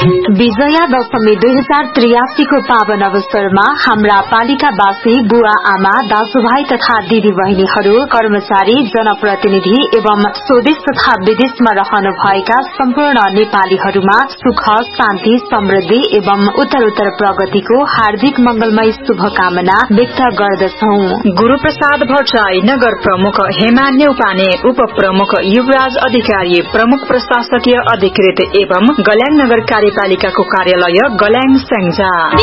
विजया दशमी 2083 को पावन अवसरमा हाम्रा पालिकावासी बुवा आमा दाजुभाइ तथा दिदी बहिनीहरू कर्मचारी जनप्रतिनिधि एवं स्वदेश तथा विदेशमा रहनुभएका सम्पूर्ण नेपालीहरूमा सुख शान्ति समृद्धि एवं उत्तरोत्तर प्रगतिको हार्दिक मंगलमय शुभकामना व्यक्त गर्दछौं। गुरूप्रसाद भट्टराई नगर प्रमुख, हेमान्य उपाने उप प्रमुख, युवराज अधिकारी प्रमुख प्रशासकीय अधिकृत एवं गल्याङ नगर कार्यपालिकाको कार्यालय गल्याङ स्याङ्जा।